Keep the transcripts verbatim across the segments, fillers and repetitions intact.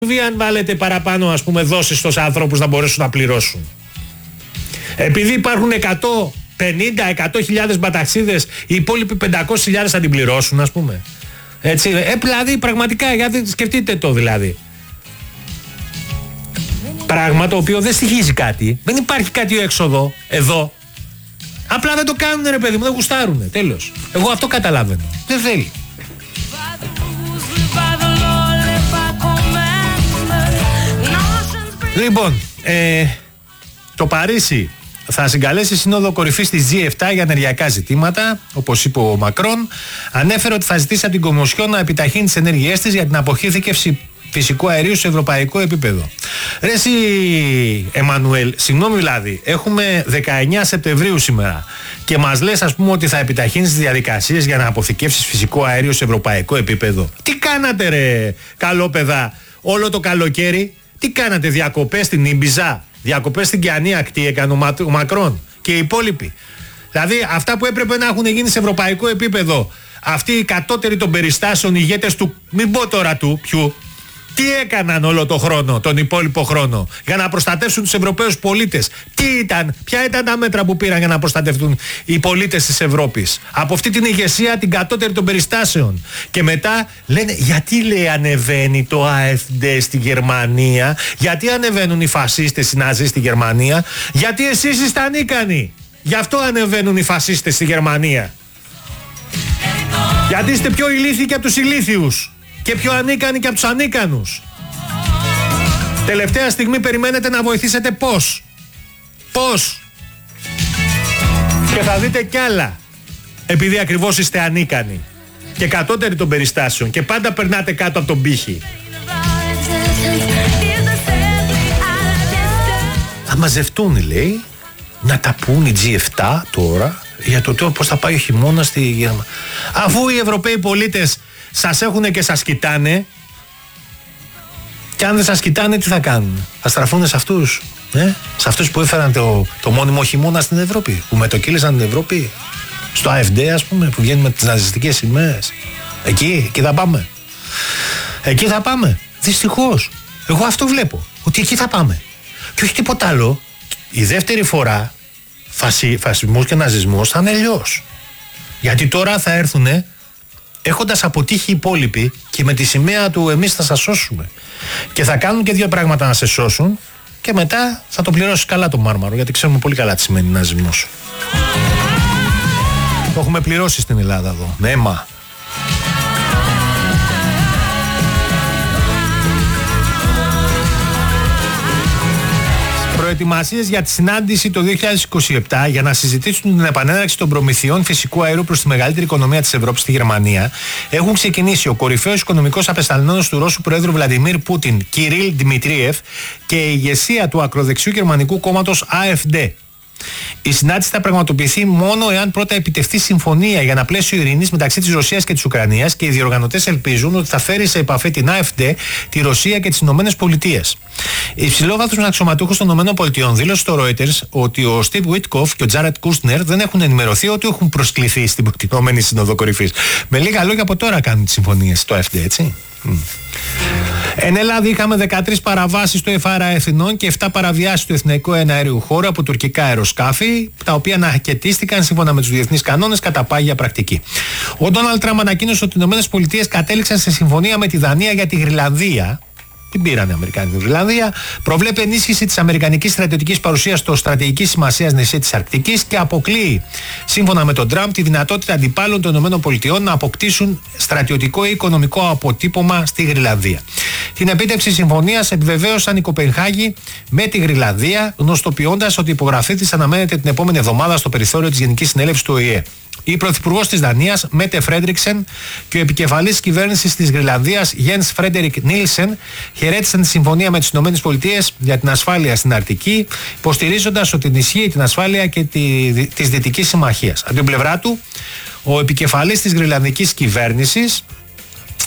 αν βάλετε παραπάνω, ας πούμε, δόσεις στους ανθρώπους να μπορέσουν να πληρώσουν. Επειδή υπάρχουν εκατόν πενήντα με εκατό χιλιάδες μπαταξίδες, οι υπόλοιποι πεντακόσιες χιλιάδες θα την πληρώσουν, ας πούμε. Έτσι, ε, δηλαδή πραγματικά, γιατί σκεφτείτε το δηλαδή. Πράγμα το οποίο δεν στοιχίζει κάτι. Δεν υπάρχει κάτι έξοδο εδώ. Απλά δεν το κάνουν, ρε παιδί μου, δεν γουστάρουνε. Τέλος. Εγώ αυτό καταλαβαίνω. Δεν θέλει. Λοιπόν, ε, το Παρίσι θα συγκαλέσει σύνοδο κορυφής της τζι επτά για ενεργειακά ζητήματα, όπως είπε ο Μακρόν. Ανέφερε ότι θα ζητήσει από την Κομισιόν να επιταχύνει τις ενέργειές της για την αποθήκευση φυσικού αερίου σε ευρωπαϊκό επίπεδο. Ρε εσύ, Εμμανουέλ, συγγνώμη δηλαδή, έχουμε δεκαεννέα Σεπτεμβρίου σήμερα και μας λες, ας πούμε, ότι θα επιταχύνεις τις διαδικασίες για να αποθηκεύσεις φυσικό αέριο σε ευρωπαϊκό επίπεδο. Τι κάνατε, ρε καλόπαιδα, όλο το καλοκαίρι? Τι κάνατε, διακοπές στην Ήμπιζα, διακοπές στην Κιανή Ακτή έκανε ο, Μα, ο Μακρόν και οι υπόλοιποι? Δηλαδή αυτά που έπρεπε να έχουν γίνει σε ευρωπαϊκό επίπεδο, αυτοί οι κατώτεροι των περιστάσεων, ηγέτες του, μην πω τώρα του, ποιου, τι έκαναν όλο το χρόνο, τον υπόλοιπο χρόνο, για να προστατεύσουν τους Ευρωπαίους πολίτες? Τι ήταν, ποια ήταν τα μέτρα που πήραν για να προστατευτούν οι πολίτες της Ευρώπης από αυτή την ηγεσία, την κατώτερη των περιστάσεων? Και μετά λένε, γιατί λέει ανεβαίνει το AfD στη Γερμανία, γιατί ανεβαίνουν οι φασίστες, οι ναζί στη Γερμανία? Γιατί εσείς είστε ανίκανοι, γι' αυτό ανεβαίνουν οι φασίστες στη Γερμανία. Γιατί είστε πιο ηλίθιοι και από τους ηλίθιους και πιο ανίκανοι και από τους ανίκανους. Τελευταία στιγμή περιμένετε να βοηθήσετε πώς. Πώς. Και θα δείτε κι άλλα. Επειδή ακριβώς είστε ανίκανοι και κατώτεροι των περιστάσεων και πάντα περνάτε κάτω από τον πύχη. Θα μαζευτούν, λέει, να τα πούν οι τζι επτά τώρα για το πώς θα πάει ο χειμώνας στη Γερμανία. Αφού οι Ευρωπαίοι πολίτες σας έχουνε και σας κοιτάνε, και αν δεν σας κοιτάνε, τι θα κάνουν? Θα στραφούνε σε αυτούς, ε? σε αυτούς που έφεραν το, το μόνιμο χειμώνα στην Ευρώπη, που μετοκύλησαν την Ευρώπη, στο AfD, ας πούμε, που βγαίνουν με τις ναζιστικές σημαίες. Εκεί, εκεί θα πάμε. Εκεί θα πάμε. Δυστυχώς. Εγώ αυτό βλέπω, ότι εκεί θα πάμε. Και όχι τίποτα άλλο. Η δεύτερη φορά φασι, φασισμός και ναζισμός θα είναι αλλιώς. Γιατί τώρα θα έρθουνε έχοντας αποτύχει οι υπόλοιποι και με τη σημαία του εμείς θα σας σώσουμε. Και θα κάνουν και δύο πράγματα να σε σώσουν και μετά θα το πληρώσεις καλά το μάρμαρο, γιατί ξέρουμε πολύ καλά τι σημαίνει ναζισμός. Το έχουμε πληρώσει στην Ελλάδα εδώ, με αίμα. Προετοιμασίες για τη συνάντηση το δύο χιλιάδες είκοσι επτά για να συζητήσουν την επανέναρξη των προμηθειών φυσικού αερίου προς τη μεγαλύτερη οικονομία της Ευρώπης, στη Γερμανία, έχουν ξεκινήσει ο κορυφαίος οικονομικός απεσταλμένος του Ρώσου Προέδρου Βλαντιμίρ Πούτιν, Κυρίλ Δημητρίεφ, και η ηγεσία του ακροδεξιού γερμανικού κόμματος AfD. Η συνάντηση θα πραγματοποιηθεί μόνο εάν πρώτα επιτευχθεί συμφωνία για ένα πλαίσιο ειρήνης μεταξύ της Ρωσίας και της Ουκρανίας, και οι διοργανωτές ελπίζουν ότι θα φέρει σε επαφή την AfD, τη Ρωσία και τις Ηνωμένες Πολιτείες. Η υψηλόβαθμος αξιωματούχος των Ηνωμένων Πολιτειών δήλωσε στο Reuters ότι ο Στιβ Βίτκοφ και ο Τζάρετ Κούστνερ δεν έχουν ενημερωθεί ότι έχουν προσκληθεί στην προτινόμενη Σύνοδο Κορυφής. Με λίγα λόγια, από τώρα κάνουν τις συμφωνίες στο AfD, έτσι. Mm. Εν Ελλάδα είχαμε δεκατρείς παραβάσεις του ΕΦΑΡΑ Εθνών και επτά παραβιάσεις του εθνικού εναέριου χώρου από τουρκικά αεροσκάφη, τα οποία ανακαιτίστηκαν σύμφωνα με τους διεθνείς κανόνες κατά πάγια πρακτική. Ο Ντόναλντ Τραμπ ανακοίνωσε ότι οι ΗΠΑ κατέληξαν σε συμφωνία με τη Δανία για τη Γροιλανδία. Την πήραν οι Αμερικάνοι τη Γροιλανδία. Προβλέπει ενίσχυση της αμερικανικής στρατιωτικής παρουσίας στο στρατηγικής σημασίας νησί της Αρκτικής και αποκλείει, σύμφωνα με τον Τραμπ, τη δυνατότητα αντιπάλων των ΗΠΑ να αποκτήσουν στρατιωτικό ή οικονομικό αποτύπωμα στη Γροιλανδία. Την επίτευξη συμφωνίας επιβεβαίωσαν οι Κοπενχάγη με τη Γροιλανδία, γνωστοποιώντας ότι η υπογραφή της αναμένεται την επόμενη εβδομάδα στο περιθώριο της Γενικής Συνέλευσης του Ο Η Ε. Η πρωθυπουργός της Δανίας, Μέτε Φρέντρικσεν, και ο επικεφαλής κυβέρνησης της Γροιλανδίας, Γιένς Φρέντερικ Νίλσεν, χαιρέτησαν τη συμφωνία με τις ΗΠΑ για την ασφάλεια στην Αρκτική, υποστηρίζοντας ότι ενισχύει την ασφάλεια και τη, της Δυτικής Συμμαχίας. Από την πλευρά του, ο επικεφαλής της Γροιλανδικής κυβέρνησης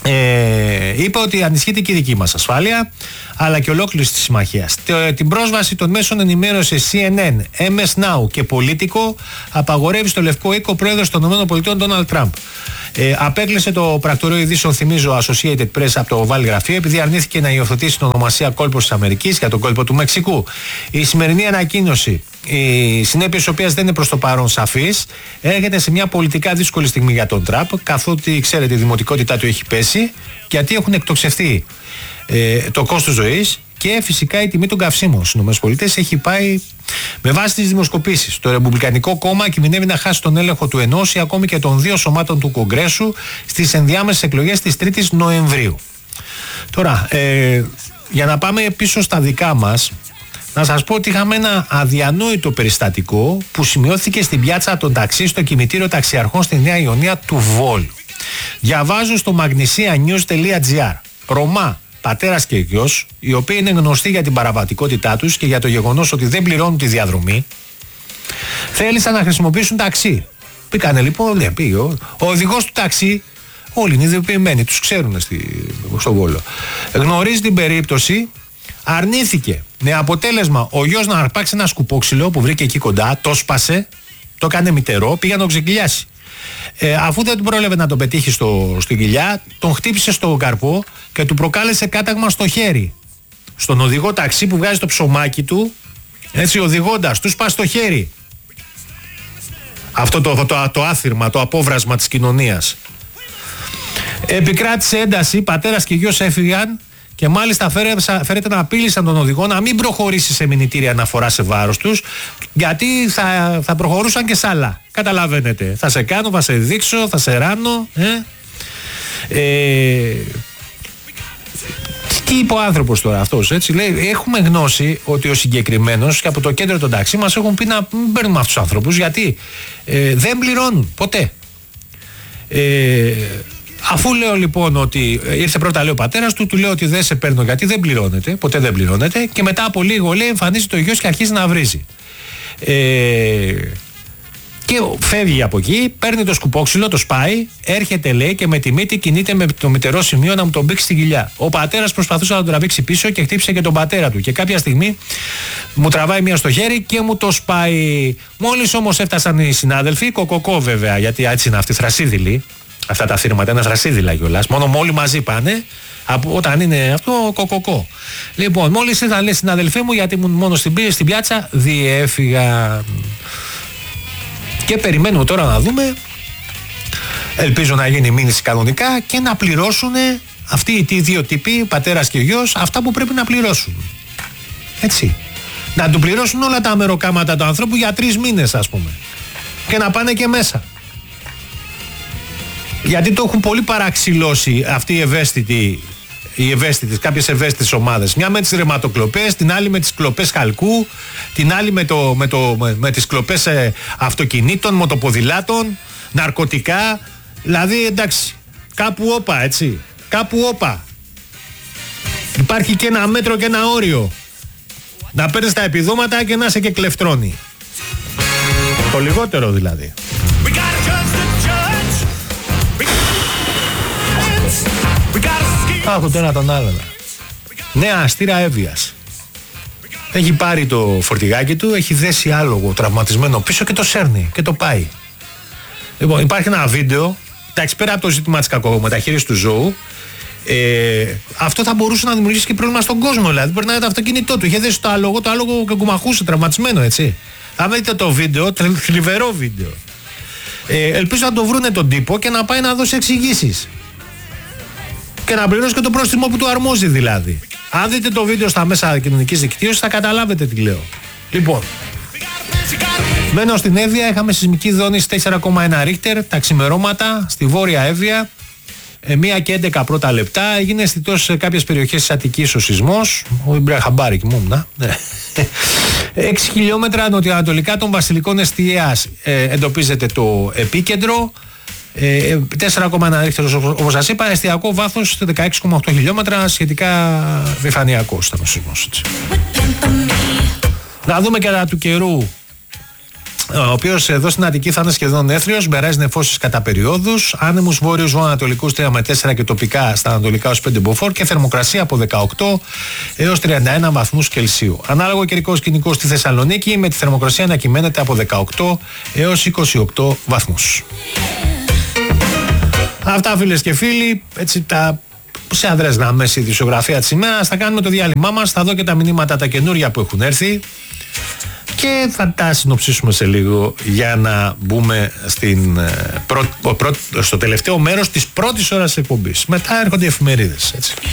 Ε, είπε ότι ανισχύεται και η δική μας ασφάλεια, αλλά και ολόκληρη τη συμμαχία. Την πρόσβαση των μέσων ενημέρωσης σι εν εν, εμ ες Now και Πολίτικο απαγορεύει στο Λευκό Οίκο ο πρόεδρος των ΗΠΑ Ντόναλντ Τραμπ. Ε, απέκλεισε το πρακτορείο ειδήσεων, θυμίζω, Associated Press από το Oval Γραφείο, επειδή αρνήθηκε να υιοθετήσει την ονομασία κόλπος της Αμερικής για τον κόλπο του Μεξικού. Η σημερινή ανακοίνωση, οι συνέπειες της οποίας δεν είναι προς το παρόν σαφείς, έρχεται σε μια πολιτικά δύσκολη στιγμή για τον Τραμπ, καθότι ξέρετε η δημοτικότητά του έχει πέσει, γιατί έχουν εκτοξευτεί ε, το κόστος ζωής και φυσικά η τιμή των καυσίμων στις ΗΠΑ έχει πάει με βάση τις δημοσκοπήσεις. Το Ρεπουμπλικανικό κόμμα κινδυνεύει να χάσει τον έλεγχο του ενός ή ακόμη και των δύο σωμάτων του Κογκρέσου στις ενδιάμεσες εκλογές της τρίτης Νοεμβρίου. Τώρα, ε, για να πάμε πίσω στα δικά μας, να σας πω ότι είχαμε ένα αδιανόητο περιστατικό που σημειώθηκε στην πιάτσα των ταξί στο κημητήριο ταξιαρχών στη Νέα Ιωνία του Βόλου. Διαβάζω στο magnesia news τελεία gr. Ρωμά, πατέρας και γιος, οι οποίοι είναι γνωστοί για την παραβατικότητά τους και για το γεγονός ότι δεν πληρώνουν τη διαδρομή, θέλησαν να χρησιμοποιήσουν ταξί. Πήγανε λοιπόν, ναι, πήγε, ο, ο οδηγός του ταξί, όλοι είναι ιδιοποιημένοι, τους ξέρουν στη, στο Βόλο. Γνωρίζει την περίπτωση, αρνήθηκε. Με αποτέλεσμα ο γιος να αρπάξει ένα σκουπόξυλο που βρήκε εκεί κοντά, το σπάσε, το έκανε μητερό, πήγε να τον ξεκυλιάσει. Ε, αφού δεν του πρόλαβε να τον πετύχει στο, στην κοιλιά, τον χτύπησε στο καρπό και του προκάλεσε κάταγμα στο χέρι. Στον οδηγό ταξί που βγάζει το ψωμάκι του, έτσι οδηγώντας, του σπά στο χέρι. Αυτό το, το, το, το άθυρμα, το απόβρασμα της κοινωνίας. Επικράτησε ένταση, πατέρας και γιος έφυγαν και μάλιστα φέρεται να απείλησαν τον οδηγό να μην προχωρήσει σε μηνυτήρια αναφορά σε βάρος τους, γιατί θα, θα προχωρούσαν και σ' άλλα. Καταλαβαίνετε. Θα σε κάνω, θα σε δείξω, θα σε ράνω. Ε? Ε, τι είπε ο άνθρωπος τώρα αυτός, έτσι, λέει, έχουμε γνώση ότι ο συγκεκριμένος και από το κέντρο των ταξί μας έχουν πει να μην παίρνουμε αυτούς τους άνθρωπους, γιατί ε, δεν πληρώνουν ποτέ. Ε, Αφού λέω λοιπόν ότι ήρθε πρώτα, λέει ο πατέρας του, του λέω ότι δεν σε παίρνω γιατί δεν πληρώνεται, ποτέ δεν πληρώνεται, και μετά από λίγο, λέει, εμφανίζει το γιος και αρχίζει να βρίζει. Ε, και φεύγει από εκεί, παίρνει το σκουπόξυλο, το σπάει, έρχεται, λέει, και με τη μύτη κινείται με το μητερό σημείο να μου τον πήξει στην κοιλιά. Ο πατέρας προσπαθούσε να τον τραβήξει πίσω και χτύπησε και τον πατέρα του. Και κάποια στιγμή μου τραβάει μία στο χέρι και μου το σπάει. Μόλις όμως έφτασαν οι συνάδελφοι, κοκοκό βέβαια, γιατί έτσι είναι αυτοί θρασίδηλοι. Αυτά τα θύματα είναι θρασίδηλα κιόλας. Μόνο όλοι μαζί πάνε. Από, όταν είναι αυτό, κοκοκό. Λοιπόν, μόλις ήρθαν, λέει, συναδελφοί μου, γιατί ήμουν μόνο στην, στην πιάτσα, διέφυγα. Και περιμένουμε τώρα να δούμε. Ελπίζω να γίνει μήνυση κανονικά και να πληρώσουν αυτοί οι δύο τύποι, πατέρας και γιος, αυτά που πρέπει να πληρώσουν. Έτσι. Να του πληρώσουν όλα τα αμεροκάματα του ανθρώπου για τρεις μήνες, ας πούμε. Και να πάνε και μέσα. Γιατί το έχουν πολύ παραξηλώσει αυτοί οι ευαίσθητοι, οι ευαίσθητες, κάποιες ευαίσθητες ομάδες. Μια με τις ρευματοκλοπές, την άλλη με τις κλοπές χαλκού, την άλλη με, το, με, το, με, με τις κλοπές ε, αυτοκινήτων, μοτοποδηλάτων, ναρκωτικά. Δηλαδή, εντάξει, κάπου όπα, έτσι, κάπου όπα. Υπάρχει και ένα μέτρο και ένα όριο. Να παίρνεις τα επιδόματα και να είσαι και κλεφτρώνει. Το λιγότερο δηλαδή. Άκου το ένα τον άλλον. Νέα αστήρα Εύβοιας. Έχει πάρει το φορτηγάκι του, έχει δέσει άλογο τραυματισμένο πίσω και το σέρνει και το πάει. Λοιπόν, υπάρχει ένα βίντεο. Εντάξει, πέρα από το ζήτημα της κακομεταχείρισης του ζώου, ε, αυτό θα μπορούσε να δημιουργήσει και πρόβλημα στον κόσμο. Δηλαδή, περνάει το αυτοκίνητό του, είχε δέσει το άλογο, το άλογο κακομαχούσε, τραυματισμένο, έτσι. Αν δείτε το βίντεο, θλιβερό βίντεο. Ε, ελπίζω να το βρούνε τον τύπο και να πάει να δώσει εξηγήσεις. Και να πληρώσει και το πρόστιμο που του αρμόζει δηλαδή. Αν δείτε το βίντεο στα μέσα κοινωνικής δικτύωσης θα καταλάβετε τι λέω. Λοιπόν, μένω στην Εύβοια, είχαμε σεισμική δόνηση τέσσερα κόμμα ένα Ρίχτερ τα ξημερώματα στη Βόρεια Εύβοια. μία και έντεκα πρώτα λεπτά. Έγινε αισθητός σε κάποιες περιοχές της Αττικής ο σεισμός. Ο Ιμπραχαμπάρη κοιμούμουν. έξι χιλιόμετρα νοτιοανατολικά των Βασιλικών Εστιαίας ε, εντοπίζεται το επίκεντρο. Ε, τέσσερα κόμμα ένα Ρίχτερ, όπως σας είπα, εστιακό βάθος δεκαέξι κόμμα οκτώ χιλιόμετρα, σχετικά επιφανειακός ήταν ο σεισμός. Να δούμε και τα του καιρού. ο οποίος εδώ στην Αττική θα είναι σχεδόν έθριος, μπεράζει νεφώσεις κατά περιόδους, άνεμους βόρειους βορειοανατολικούς τρία με τέσσερα και τοπικά στα ανατολικά ως πέντε μποφόρ και θερμοκρασία από δεκαοκτώ έως τριάντα ένα βαθμούς Κελσίου. Ανάλογο καιρικό σκηνικό στη Θεσσαλονίκη, με τη θερμοκρασία να κυμαίνεται από δεκαοκτώ έως είκοσι οκτώ βαθμούς. Αυτά, φίλες και φίλοι, έτσι τα σε αδρές γραμμές η ειδησιογραφία της ημέρας. Θα κάνουμε το διάλειμμά μας, θα δω και τα μηνύματα τα καινούρια που έχουν έρθει και θα τα συνοψίσουμε σε λίγο για να μπούμε στην, πρω, πρω, στο τελευταίο μέρος της πρώτης ώρας εκπομπής. Μετά έρχονται οι εφημερίδες, έτσι.